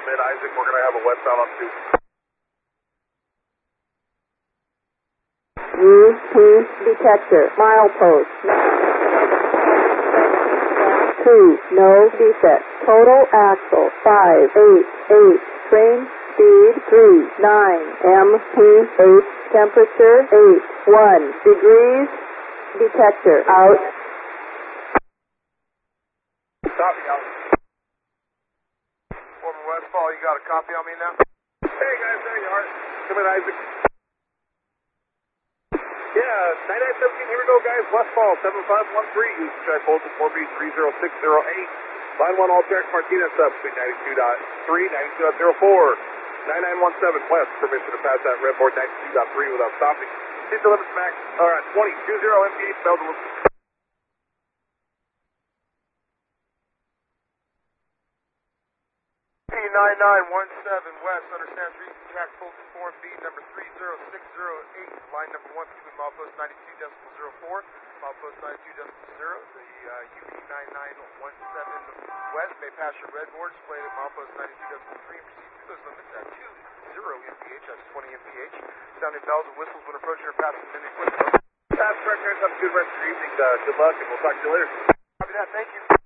Isaac, we're going to have a westbound on 2. UP detector, milepost. 2, no defect. Total axle, 588. Train speed, 39. MP8, temperature, 81 degrees. Detector, out. Copy, out. Former Westfall, you got a copy on me now? Hey guys, there you are. Come in, Isaac. Yeah, 9917, here we go guys. Westfall, 7513. Use tri-poles at 4B 30608. Line 1, all tracks Martinez up between 92.3, 92.04. 9917 West, permission to pass that red board 92.3 without stopping. Seat limits max, alright, 20, 20 MPH, Belgium. P9917 West, understand 3 track poles at 4B, number 30608. Line number 1 between milepost 92.04, milepost 92.0. The UP9917 West may pass your red board, displayed at milepost 92.3 and proceed through those limits at 20 MPH, that's 20 MPH. Sounding bells and whistles when approaching or passing the mini quick. Pass track, guys, have a good rest of your evening. Good luck, and we'll talk to you later. Copy that, thank you.